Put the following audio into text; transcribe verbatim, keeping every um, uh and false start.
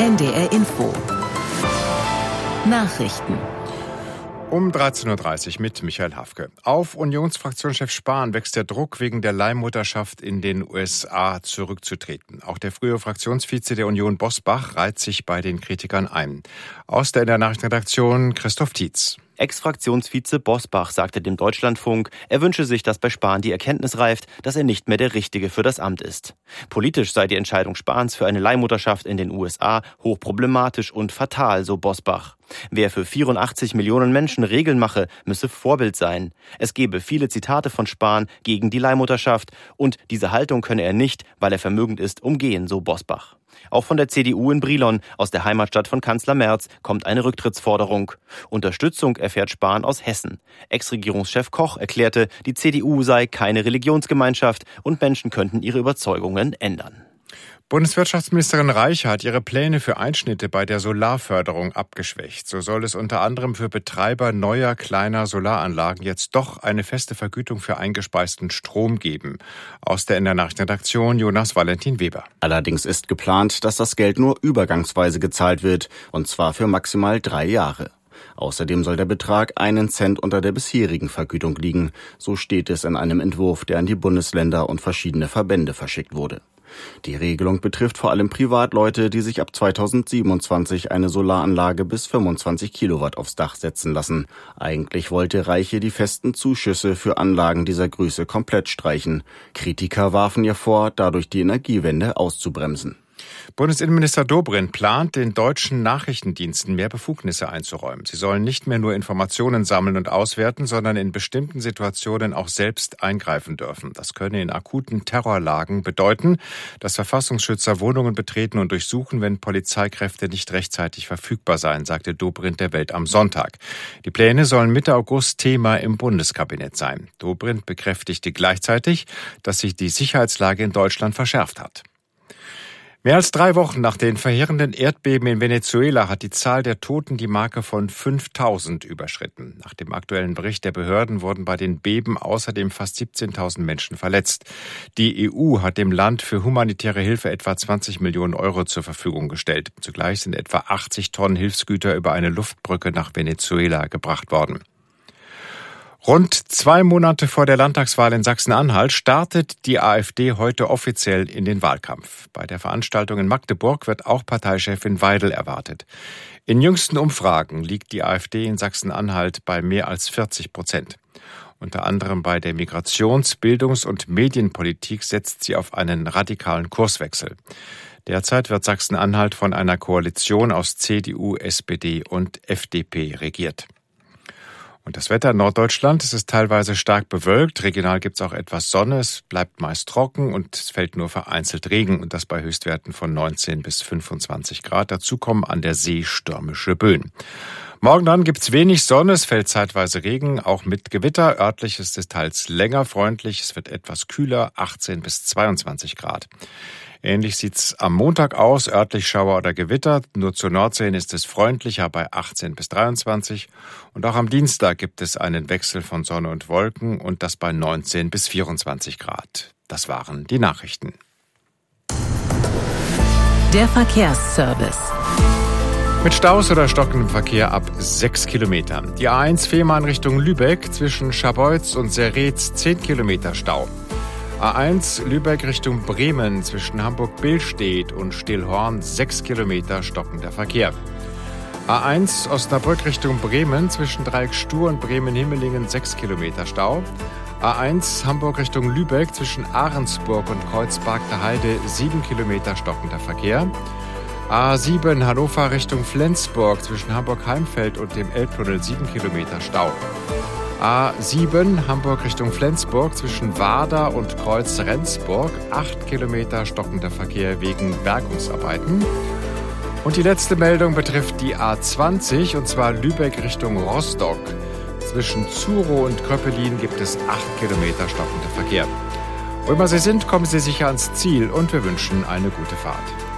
N D R Info. Nachrichten. Um dreizehn Uhr dreißig mit Michael Hafke. Auf Unionsfraktionschef Spahn wächst der Druck, wegen der Leihmutterschaft in den U S A zurückzutreten. Auch der frühere Fraktionsvize der Union Bosbach reiht sich bei den Kritikern ein. Aus der N D R Nachrichtenredaktion Christoph Tietz. Ex-Fraktionsvize Bosbach sagte dem Deutschlandfunk, er wünsche sich, dass bei Spahn die Erkenntnis reift, dass er nicht mehr der Richtige für das Amt ist. Politisch sei die Entscheidung Spahns für eine Leihmutterschaft in den U S A hochproblematisch und fatal, so Bosbach. Wer für vierundachtzig Millionen Menschen Regeln mache, müsse Vorbild sein. Es gebe viele Zitate von Spahn gegen die Leihmutterschaft und diese Haltung könne er nicht, weil er vermögend ist, umgehen, so Bosbach. Auch von der C D U in Brilon, aus der Heimatstadt von Kanzler Merz, kommt eine Rücktrittsforderung. Unterstützung erfährt Spahn aus Hessen. Ex-Regierungschef Koch erklärte, die C D U sei keine Religionsgemeinschaft und Menschen könnten ihre Überzeugungen ändern. Bundeswirtschaftsministerin Reiche hat ihre Pläne für Einschnitte bei der Solarförderung abgeschwächt. So soll es unter anderem für Betreiber neuer, kleiner Solaranlagen jetzt doch eine feste Vergütung für eingespeisten Strom geben. Aus der N D R Nachrichtenredaktion Jonas Valentin Weber. Allerdings ist geplant, dass das Geld nur übergangsweise gezahlt wird, und zwar für maximal drei Jahre. Außerdem soll der Betrag einen Cent unter der bisherigen Vergütung liegen. So steht es in einem Entwurf, der an die Bundesländer und verschiedene Verbände verschickt wurde. Die Regelung betrifft vor allem Privatleute, die sich ab zweitausendsiebenundzwanzig eine Solaranlage bis fünfundzwanzig Kilowatt aufs Dach setzen lassen. Eigentlich wollte Reiche die festen Zuschüsse für Anlagen dieser Größe komplett streichen. Kritiker warfen ihr vor, dadurch die Energiewende auszubremsen. Bundesinnenminister Dobrindt plant, den deutschen Nachrichtendiensten mehr Befugnisse einzuräumen. Sie sollen nicht mehr nur Informationen sammeln und auswerten, sondern in bestimmten Situationen auch selbst eingreifen dürfen. Das könne in akuten Terrorlagen bedeuten, dass Verfassungsschützer Wohnungen betreten und durchsuchen, wenn Polizeikräfte nicht rechtzeitig verfügbar seien, sagte Dobrindt der Welt am Sonntag. Die Pläne sollen Mitte August Thema im Bundeskabinett sein. Dobrindt bekräftigte gleichzeitig, dass sich die Sicherheitslage in Deutschland verschärft hat. Mehr als drei Wochen nach den verheerenden Erdbeben in Venezuela hat die Zahl der Toten die Marke von fünftausend überschritten. Nach dem aktuellen Bericht der Behörden wurden bei den Beben außerdem fast siebzehntausend Menschen verletzt. Die E U hat dem Land für humanitäre Hilfe etwa zwanzig Millionen Euro zur Verfügung gestellt. Zugleich sind etwa achtzig Tonnen Hilfsgüter über eine Luftbrücke nach Venezuela gebracht worden. Rund zwei Monate vor der Landtagswahl in Sachsen-Anhalt startet die AfD heute offiziell in den Wahlkampf. Bei der Veranstaltung in Magdeburg wird auch Parteichefin Weidel erwartet. In jüngsten Umfragen liegt die AfD in Sachsen-Anhalt bei mehr als vierzig Prozent. Unter anderem bei der Migrations-, Bildungs- und Medienpolitik setzt sie auf einen radikalen Kurswechsel. Derzeit wird Sachsen-Anhalt von einer Koalition aus C D U, S P D und F D P regiert. Und das Wetter in Norddeutschland, es ist teilweise stark bewölkt. Regional gibt es auch etwas Sonne. Es bleibt meist trocken und es fällt nur vereinzelt Regen. Und das bei Höchstwerten von neunzehn bis fünfundzwanzig Grad. Dazu kommen an der See stürmische Böen. Morgen dann gibt es wenig Sonne. Es fällt zeitweise Regen, auch mit Gewitter. Örtlich ist es teils länger freundlich. Es wird etwas kühler, achtzehn bis zweiundzwanzig Grad. Ähnlich sieht's am Montag aus, örtlich Schauer oder Gewitter. Nur zur Nordsee ist es freundlicher bei achtzehn bis dreiundzwanzig. Und auch am Dienstag gibt es einen Wechsel von Sonne und Wolken und das bei neunzehn bis vierundzwanzig Grad. Das waren die Nachrichten. Der Verkehrsservice. Mit Staus oder stockendem Verkehr ab sechs Kilometer. Die A eins Fehmarn Richtung Lübeck zwischen Scharbeutz und Serretz zehn Kilometer Stau. A eins Lübeck Richtung Bremen zwischen Hamburg-Billstedt und Stillhorn sechs Kilometer stockender Verkehr. A eins Osnabrück Richtung Bremen zwischen Dreieckstuhr und Bremen-Himmelingen sechs Kilometer Stau. A eins Hamburg Richtung Lübeck zwischen Ahrensburg und Kreuzberg der Heide sieben Kilometer stockender Verkehr. A sieben Hannover Richtung Flensburg zwischen Hamburg-Heimfeld und dem Elbtunnel sieben Kilometer Stau. A sieben Hamburg Richtung Flensburg zwischen Warder und Kreuz Rendsburg acht Kilometer stockender Verkehr wegen Bergungsarbeiten. Und die letzte Meldung betrifft die A zwanzig und zwar Lübeck Richtung Rostock. Zwischen Zuro und Kröppelin gibt es acht Kilometer stockender Verkehr. Wo immer Sie sind, kommen Sie sicher ans Ziel und wir wünschen eine gute Fahrt.